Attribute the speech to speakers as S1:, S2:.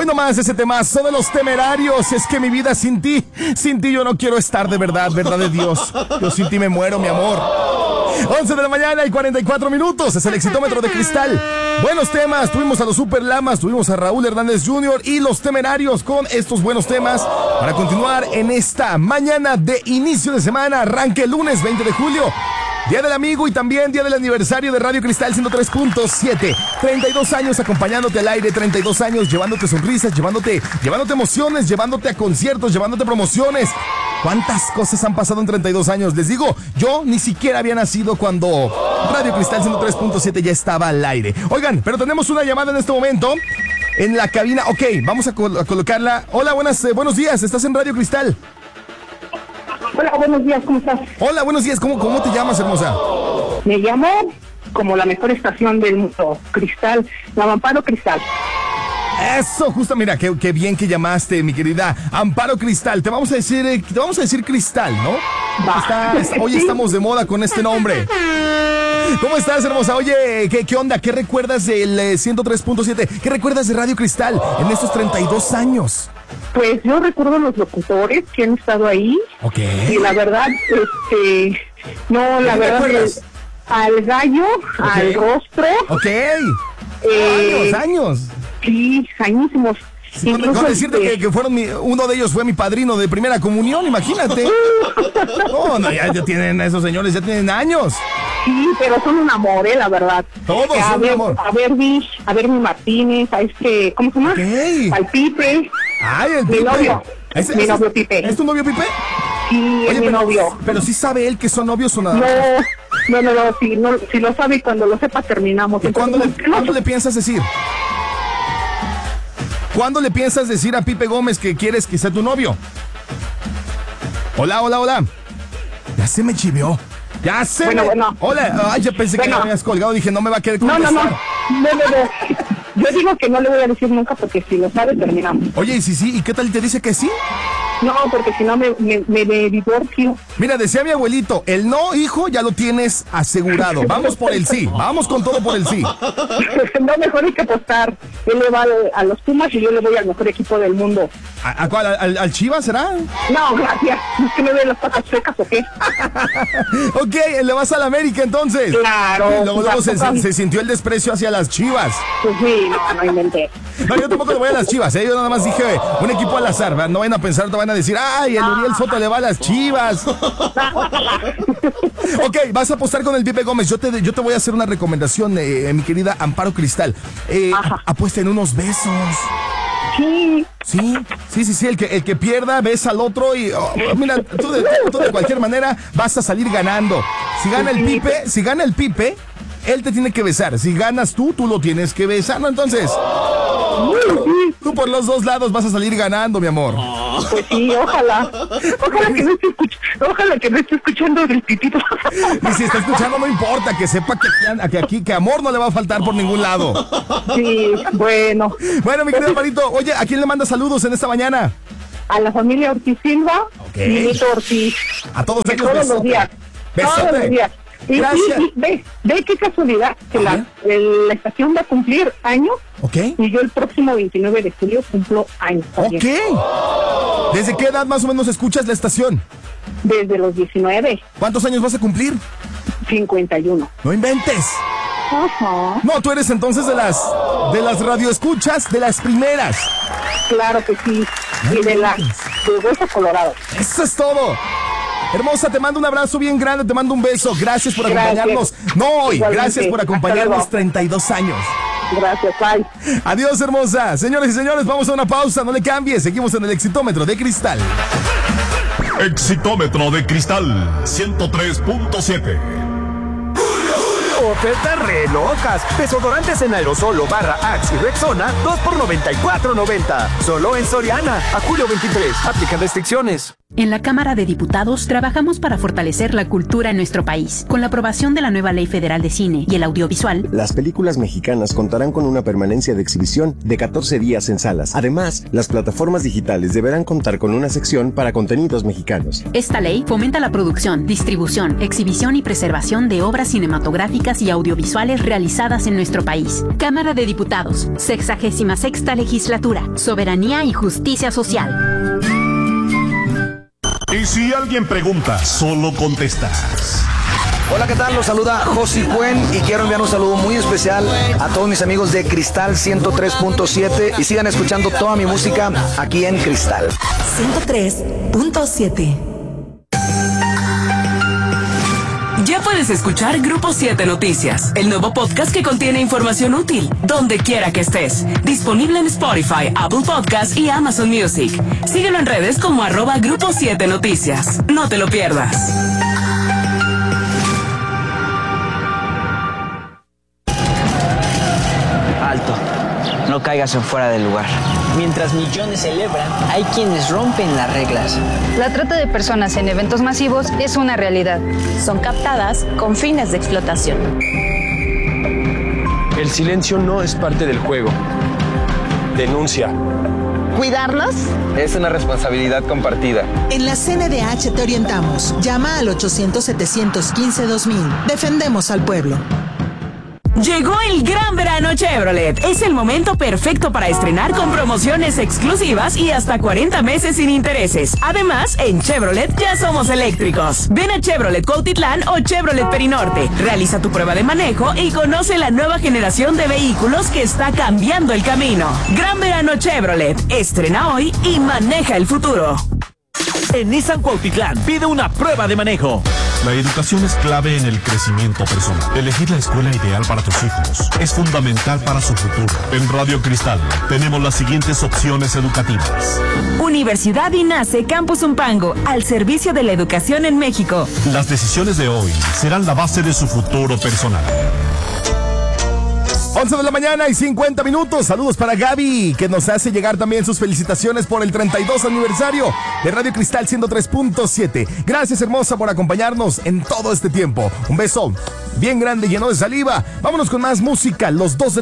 S1: Hoy nomás ese temazo de los Temerarios. Es que mi vida sin ti yo no quiero estar de verdad de Dios. Yo sin ti me muero, mi amor. 11 de la mañana y 44 minutos. Es el Exitómetro de Cristal. Buenos temas. Tuvimos a los Super Lamas, tuvimos a Raúl Hernández Jr. y los Temerarios con estos buenos temas para continuar en esta mañana de inicio de semana. Arranque el lunes 20 de julio. Día del amigo y también día del aniversario de Radio Cristal 103.7. 32 años acompañándote al aire, 32 años llevándote sonrisas, llevándote emociones, llevándote a conciertos, llevándote promociones. ¿Cuántas cosas han pasado en 32 años? Les digo, yo ni siquiera había nacido cuando Radio Cristal 103.7 ya estaba al aire. Oigan, pero tenemos una llamada en este momento en la cabina. Ok, vamos a colocarla. Hola, buenos días, estás en Radio Cristal.
S2: Hola, buenos días, ¿cómo estás?
S1: Hola, buenos días, ¿cómo te llamas, hermosa?
S2: Me llamo como la mejor estación del mundo, Cristal, la Amparo Cristal.
S1: Eso, justo, mira, qué bien que llamaste, mi querida Amparo Cristal. Te vamos a decir Cristal, ¿no? Hoy estamos de moda con este nombre. ¿Cómo estás, hermosa? Oye, ¿qué onda? ¿Qué recuerdas del 103.7? ¿Qué recuerdas de Radio Cristal en estos 32 años?
S2: Pues yo recuerdo los locutores que han estado ahí.
S1: Ok.
S2: Y la verdad, al gallo, al rostro.
S1: Ok. Años.
S2: Sí, añísimos.
S1: Sí, con decirte que fueron uno de ellos fue mi padrino de primera comunión, imagínate. No, ya tienen, esos señores ya tienen años.
S2: Sí, pero son un amor, la verdad.
S1: Todos son un amor.
S2: A ver mi Martínez, ¿cómo se llama?
S1: Okay.
S2: Al Pipe.
S1: Ay, el Pipe.
S2: Mi novio Pipe.
S1: ¿Es tu novio Pipe?
S2: Sí, es mi novio.
S1: Pero sí sabe él que son novios o nada.
S2: No, si lo sabe y cuando lo sepa terminamos.
S1: ¿Y cuándo le piensas decir? ¿Cuándo le piensas decir a Pipe Gómez que quieres que sea tu novio? Hola. Ya se me chiveó. Bueno. Hola. Ay, ya pensé que me habías colgado. Dije, no me va a querer contestar.
S2: No. Yo digo que no le voy a decir nunca porque si lo sabe terminamos.
S1: Oye, ¿y qué tal te dice que sí?
S2: No, porque si no me divorcio.
S1: Mira, decía mi abuelito, el no, hijo, ya lo tienes asegurado. Vamos por el sí. Vamos con todo por el sí.
S2: No, mejor hay que apostar. Él le va a los Pumas y yo le voy al mejor equipo del mundo.
S1: ¿A cuál? ¿Al Chivas será?
S2: No, gracias. ¿Es que me ven las patas secas o qué?
S1: Ok, le vas al América entonces.
S2: Claro.
S1: Y luego se sintió el desprecio hacia las Chivas.
S2: Pues sí, no inventé.
S1: No, yo tampoco le voy a las Chivas, ¿eh? Yo nada más dije un equipo al azar, ¿verdad? No vayan a pensar, te van a decir, ay, el Uriel Soto le va a las Chivas. Ok, vas a apostar con el Pipe Gómez. Yo te voy a hacer una recomendación, mi querida Amparo Cristal. Apuesta en unos besos.
S2: Sí.
S1: Sí, el que pierda besa al otro y mira, tú de cualquier manera vas a salir ganando. Si gana el Pipe, él te tiene que besar. Si ganas tú lo tienes que besar, ¿no? Entonces, tú por los dos lados vas a salir ganando, mi amor.
S2: Pues sí, ojalá que no esté escuchando el pitito.
S1: Y si está escuchando no importa, que sepa que aquí que amor no le va a faltar por ningún lado.
S2: Sí, bueno.
S1: Bueno, mi querido Marito, oye, ¿a quién le manda saludos en esta mañana?
S2: A la familia Ortiz Silva, Milito Ortiz.
S1: A todos ellos,
S2: todos los días. Todos los días.
S1: Gracias.
S2: Y ve qué casualidad que la estación va a cumplir años.
S1: Ok.
S2: Y yo el próximo 29 de julio cumplo años también.
S1: Ok. ¿Desde qué edad más o menos escuchas la estación?
S2: Desde los 19.
S1: ¿Cuántos años vas a cumplir?
S2: 51.
S1: No inventes.
S2: Ajá.
S1: No, tú eres entonces de las radioescuchas, de las primeras.
S2: Claro que sí. Y de Hueso Colorado.
S1: Eso es todo. Hermosa, te mando un abrazo bien grande, te mando un beso. Gracias por acompañarnos. No hoy, gracias por acompañarnos 32 años.
S2: Gracias, bye.
S1: Adiós, hermosa. Señores y señores, vamos a una pausa, no le cambies. Seguimos en el Exitómetro de Cristal.
S3: Exitómetro de Cristal 103.7.
S4: Ofertas re locas. Desodorantes en aerosol o barra Axe y Rexona, 2 por $94.90. Solo en Soriana. A julio 23. Aplican restricciones.
S5: En la Cámara de Diputados trabajamos para fortalecer la cultura en nuestro país. Con la aprobación de la nueva Ley Federal de Cine y el Audiovisual,
S6: las películas mexicanas contarán con una permanencia de exhibición de 14 días en salas. Además, las plataformas digitales deberán contar con una sección para contenidos mexicanos.
S5: Esta ley fomenta la producción, distribución, exhibición y preservación de obras cinematográficas y audiovisuales realizadas en nuestro país. Cámara de Diputados, 66ª Legislatura, Soberanía y Justicia Social.
S3: Y si alguien pregunta, solo contestas.
S7: Hola, ¿qué tal? Los saluda Josi Cuen y quiero enviar un saludo muy especial a todos mis amigos de Cristal 103.7 y sigan escuchando toda mi música aquí en Cristal
S8: 103.7. Ya puedes escuchar Grupo 7 Noticias, el nuevo podcast que contiene información útil, donde quiera que estés. Disponible en Spotify, Apple Podcasts y Amazon Music. Síguelo en redes como @Grupo 7 Noticias. No te lo pierdas.
S9: Alto, no caigas en fuera del lugar. Mientras millones celebran, hay quienes rompen las reglas.
S10: La trata de personas en eventos masivos es una realidad.
S11: Son captadas con fines de explotación.
S12: El silencio no es parte del juego. Denuncia.
S13: Cuidarlos
S14: es una responsabilidad compartida.
S15: En la CNDH te orientamos. Llama al 800-715-2000. Defendemos al pueblo.
S8: Llegó el gran verano Chevrolet. Es el momento perfecto para estrenar con promociones exclusivas y hasta 40 meses sin intereses. Además, en Chevrolet ya somos eléctricos. Ven a Chevrolet Cuautitlán o Chevrolet Perinorte. Realiza tu prueba de manejo y conoce la nueva generación de vehículos que está cambiando el camino. Gran verano Chevrolet. Estrena hoy y maneja el futuro.
S16: En Nissan Cuautitlán, pide una prueba de manejo.
S3: La educación es clave en el crecimiento personal. Elegir la escuela ideal para tus hijos es fundamental para su futuro. En Radio Cristal tenemos las siguientes opciones educativas.
S17: Universidad INACE Campus Umpango, al servicio de la educación en México.
S3: Las decisiones de hoy serán la base de su futuro personal.
S1: 11 de la mañana y 50 minutos. Saludos para Gaby, que nos hace llegar también sus felicitaciones por el 32 aniversario de Radio Cristal 103.7. Gracias, hermosa, por acompañarnos en todo este tiempo. Un beso bien grande, lleno de saliva. Vámonos con más música. Los dos de